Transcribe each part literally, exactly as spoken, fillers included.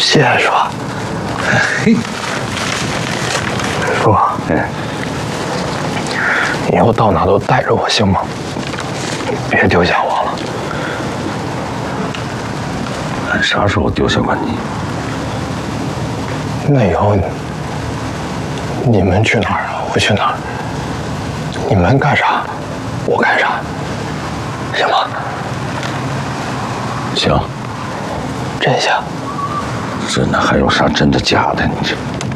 谢谢叔。嘿，叔，嗯，以后到哪都带着我行吗？别丢下我了。 俺啥时候丢下过你？ 那以后你们去哪儿啊？我去哪儿？你们干啥？我干啥？行吗？ 行。 真行。 这哪还有啥真的假的？你这。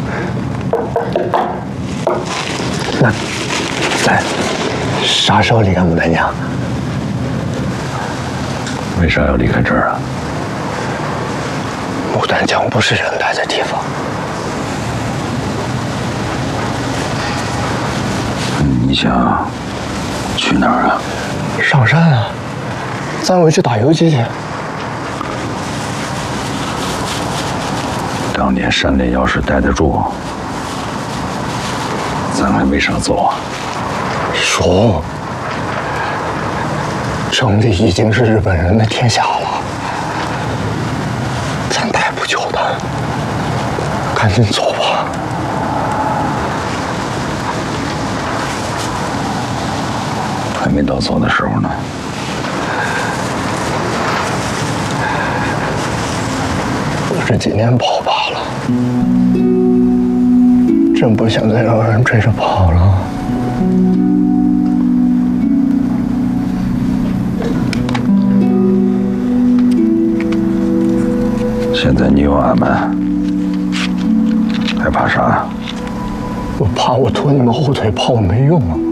那咱啥时候离开牡丹江？ 为啥要离开这儿啊？ 牡丹江不是人待的地方。 你想去哪儿啊？ 上山啊！咱回去打游击去。 当年山里要是待得住，咱还为啥走啊？ 叔，城里已经是日本人的天下了，咱待不久的，赶紧走吧。 还没到走的时候呢。 我这几年跑罢了，真不想再让人追着跑了。 现在你有俺们，还怕啥？ 我怕我拖你们后腿，怕我没用啊。